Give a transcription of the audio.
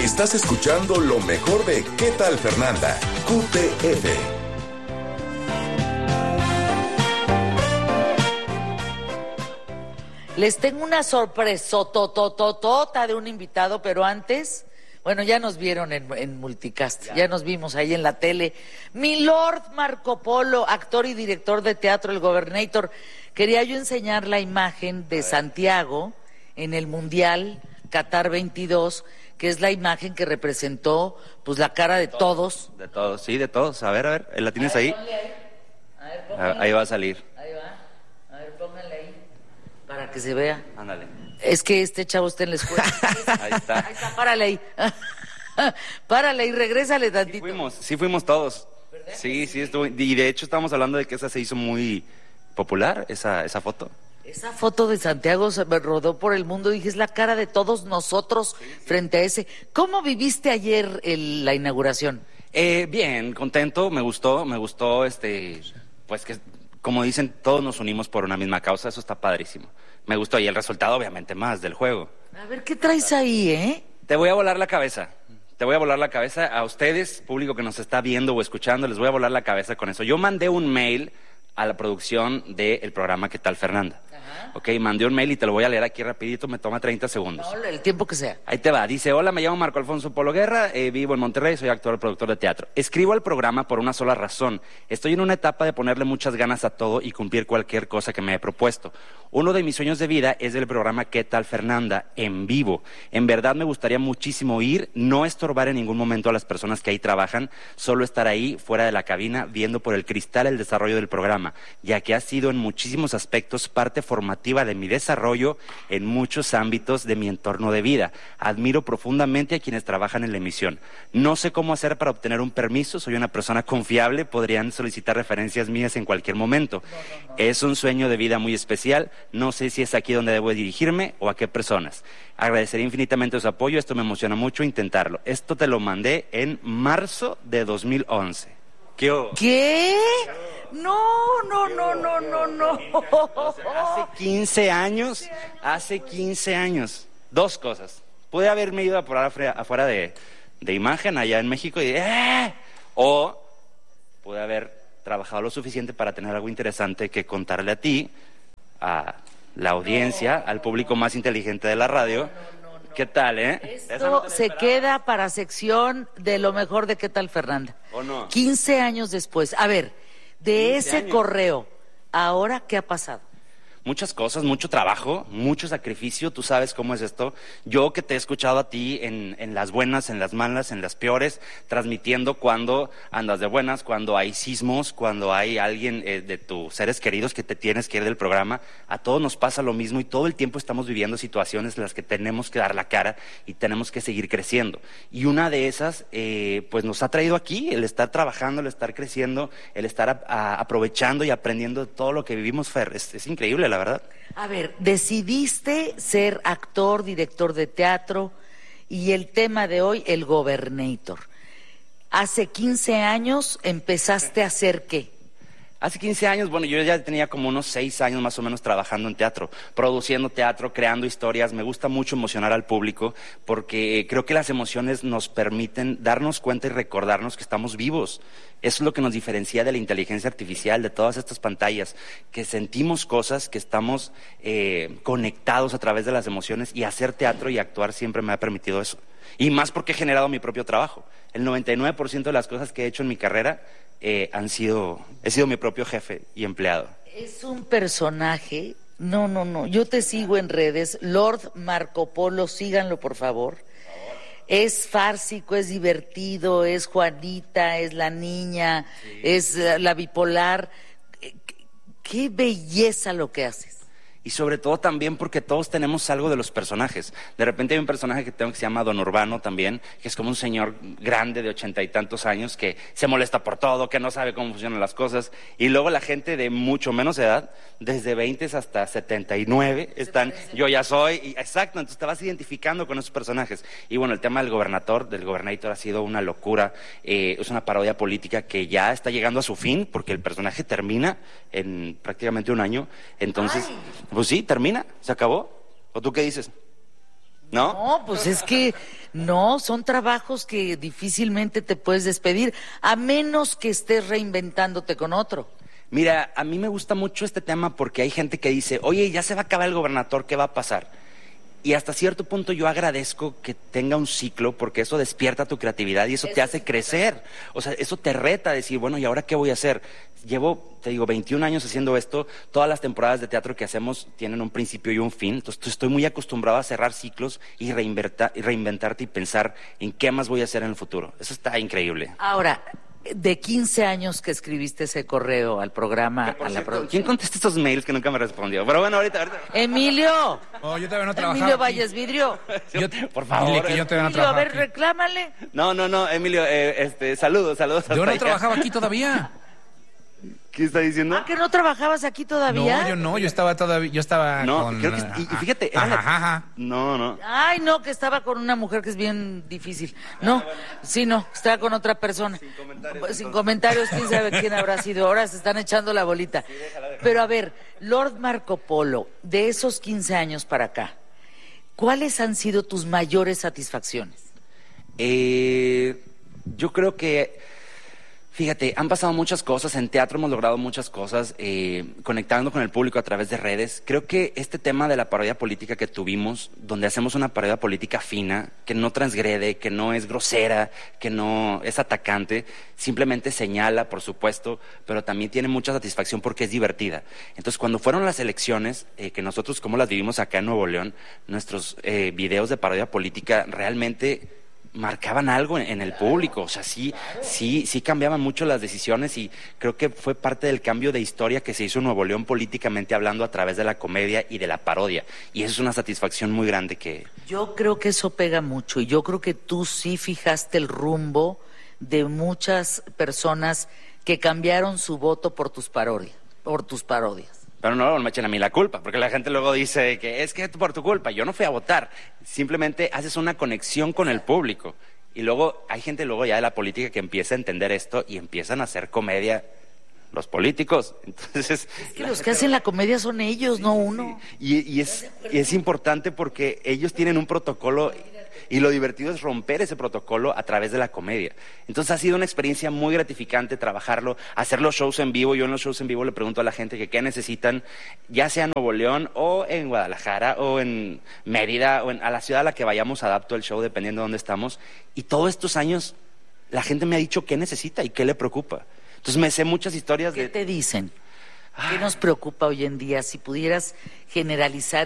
Estás escuchando lo mejor de ¿Qué tal, Fernanda? QTF. Les tengo una sorpresa totototota de un invitado, pero antes, bueno, ya nos vieron en Multicast, ya nos vimos ahí en la tele. Mi Lord Marco Polo, actor y director de teatro, el Gobernator. Quería yo enseñar la imagen de Santiago en el Mundial Qatar 22, que es la imagen que representó, pues, la cara de todos. De todos, sí, de todos. A ver, ¿la tienes ahí? Ahí va a salir. Ahí va. A ver, póngale ahí. Para que se vea. Ándale. Es que este chavo está en la escuela. Ahí está. Ahí está, párale ahí. Párale y regrésale tantito. Sí fuimos todos. ¿Verdad? Sí, estuvo. Y de hecho estamos hablando de que esa se hizo muy popular, esa foto. Esa foto de Santiago se me rodó por el mundo. Dije, es la cara de todos nosotros frente a ese. ¿Cómo viviste ayer la inauguración? Bien, contento, me gustó, pues que, como dicen, todos nos unimos por una misma causa, eso está padrísimo. Me gustó, y el resultado obviamente más del juego. A ver, ¿qué traes ahí, eh? Te voy a volar la cabeza. Te voy a volar la cabeza a ustedes, público que nos está viendo o escuchando, les voy a volar la cabeza con eso. Yo mandé un mail a la producción del programa ¿Qué tal, Fernanda? Ajá. Ok, mandé un mail y te lo voy a leer aquí rapidito, me toma 30 segundos. No, el tiempo que sea. Ahí te va, dice: hola, me llamo Marco Alfonso Polo Guerra, vivo en Monterrey, soy actor y productor de teatro. Escribo al programa por una sola razón. Estoy en una etapa de ponerle muchas ganas a todo y cumplir cualquier cosa que me he propuesto. Uno de mis sueños de vida es el programa ¿Qué tal, Fernanda? En vivo. En verdad me gustaría muchísimo ir, no estorbar en ningún momento a las personas que ahí trabajan, solo estar ahí, fuera de la cabina, viendo por el cristal el desarrollo del programa, ya que ha sido en muchísimos aspectos parte formativa de mi desarrollo en muchos ámbitos de mi entorno de vida. Admiro profundamente a quienes trabajan en la emisión. No sé cómo hacer para obtener un permiso, soy una persona confiable, podrían solicitar referencias mías en cualquier momento. Es un sueño de vida muy especial, no sé si es aquí donde debo dirigirme o a qué personas. Agradecería infinitamente su apoyo, esto me emociona mucho intentarlo. Esto te lo mandé en marzo de 2011. ¿Qué? No. O sea, hace 15 años, dos cosas. Pude haberme ido a por afuera de imagen allá en México o pude haber trabajado lo suficiente para tener algo interesante que contarle a ti, a la audiencia, al público más inteligente de la radio. ¿Qué tal, Esto se queda para sección de lo mejor de ¿Qué tal, Fernanda? ¿O no? 15 años después. A ver, de ese correo, ¿ahora qué ha pasado? Muchas cosas, mucho trabajo, mucho sacrificio, tú sabes cómo es esto. Yo que te he escuchado a ti en las buenas, en las malas, en las peores, transmitiendo cuando andas de buenas, cuando hay sismos, cuando hay alguien de tus seres queridos que te tienes que ir del programa. A todos nos pasa lo mismo y todo el tiempo estamos viviendo situaciones en las que tenemos que dar la cara y tenemos que seguir creciendo. Y una de esas, pues nos ha traído aquí, el estar trabajando, el estar creciendo, el estar aprovechando y aprendiendo de todo lo que vivimos, Fer. Es increíble, la verdad. A ver, decidiste ser actor, director de teatro, y el tema de hoy, el Gobernator. Hace 15 años empezaste a hacer ¿qué? Hace 15 años, bueno, yo ya tenía como unos 6 años más o menos trabajando en teatro, produciendo teatro, creando historias. Me gusta mucho emocionar al público porque creo que las emociones nos permiten darnos cuenta y recordarnos que estamos vivos. Eso es lo que nos diferencia de la inteligencia artificial, de todas estas pantallas, que sentimos cosas, que estamos conectados a través de las emociones, y hacer teatro y actuar siempre me ha permitido eso. Y más porque he generado mi propio trabajo. El 99% de las cosas que he hecho en mi carrera he sido mi propio jefe y empleado. Es un personaje, no, yo te sigo en redes, Lord Marco Polo, síganlo por favor. Es fársico, es divertido, es Juanita, es la niña, sí, es la bipolar. Qué belleza lo que haces. Y sobre todo también porque todos tenemos algo de los personajes. De repente hay un personaje que tengo que se llama Don Urbano también, que es como un señor grande de 80 y tantos años que se molesta por todo, que no sabe cómo funcionan las cosas. Y luego la gente de mucho menos edad, desde 20 hasta 79, están, yo ya soy, exacto, entonces te vas identificando con esos personajes. Y bueno, el tema del Gobernator ha sido una locura, es una parodia política que ya está llegando a su fin, porque el personaje termina en prácticamente un año, entonces... ¡Ay! Pues sí, termina, se acabó. ¿O tú qué dices? ¿No? No, pues es que no, son trabajos que difícilmente te puedes despedir, a menos que estés reinventándote con otro. Mira, a mí me gusta mucho este tema porque hay gente que dice, oye, ya se va a acabar el gobernador, ¿qué va a pasar? Y hasta cierto punto yo agradezco que tenga un ciclo porque eso despierta tu creatividad y eso te hace crecer. O sea, eso te reta a decir, bueno, ¿y ahora qué voy a hacer? Llevo, te digo, 21 años haciendo esto. Todas las temporadas de teatro que hacemos tienen un principio y un fin. Entonces estoy muy acostumbrado a cerrar ciclos y reinventarte y pensar en qué más voy a hacer en el futuro. Eso está increíble. Ahora, de 15 años que escribiste ese correo al programa, Por a la cierto, producción. ¿quién contesta estos mails que nunca me respondió? Pero bueno, ahorita. Emilio. Oh, yo todavía no trabajaba. Emilio aquí. Valles Vidrio. Por favor. Dile que yo todavía no Emilio, a trabajaba ver, aquí. reclámale. No, Emilio, saludos hasta Yo no allá. trabajaba aquí todavía. ¿Qué está diciendo? Ah, ¿que no trabajabas aquí todavía? No, yo no, yo estaba No, con... creo que y fíjate, era Ajá. No. Ay, no, que estaba con una mujer que es bien difícil. No, sí, no, estaba con otra persona. Sin comentarios, quién sabe quién habrá sido. Ahora se están echando la bolita. Pero a ver, Lord Marco Polo, de esos 15 años para acá, ¿cuáles han sido tus mayores satisfacciones? Yo creo que, fíjate, han pasado muchas cosas, en teatro hemos logrado muchas cosas, conectando con el público a través de redes. Creo que este tema de la parodia política que tuvimos, donde hacemos una parodia política fina, que no transgrede, que no es grosera, que no es atacante, simplemente señala, por supuesto, pero también tiene mucha satisfacción porque es divertida. Entonces, cuando fueron las elecciones, que nosotros como las vivimos acá en Nuevo León, nuestros videos de parodia política realmente marcaban algo en el público, o sea, sí cambiaban mucho las decisiones y creo que fue parte del cambio de historia que se hizo en Nuevo León políticamente hablando a través de la comedia y de la parodia, y eso es una satisfacción muy grande que... Yo creo que eso pega mucho y yo creo que tú sí fijaste el rumbo de muchas personas que cambiaron su voto por tus parodias. Pero no me echen a mí la culpa, porque la gente luego dice que es que por tu culpa, yo no fui a votar, simplemente haces una conexión con el público y luego hay gente luego ya de la política que empieza a entender esto y empiezan a hacer comedia los políticos, entonces... Es que los que hacen la comedia son ellos, no uno. Y es importante porque ellos tienen un protocolo y lo divertido es romper ese protocolo a través de la comedia. Entonces ha sido una experiencia muy gratificante trabajarlo, hacer los shows en vivo. Yo en los shows en vivo le pregunto a la gente que qué necesitan, ya sea en Nuevo León o en Guadalajara o en Mérida o a la ciudad a la que vayamos adapto el show dependiendo de dónde estamos. Y todos estos años la gente me ha dicho qué necesita y qué le preocupa. Entonces me sé muchas historias ¿Qué de... te dicen? ¿Qué nos preocupa hoy en día? Si pudieras generalizar